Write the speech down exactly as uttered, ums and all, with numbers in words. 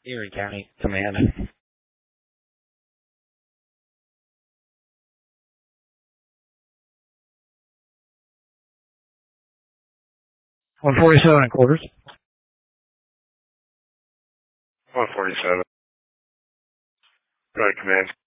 Erie County Command. one forty-seven and quarters. one forty-seven. Right, Command.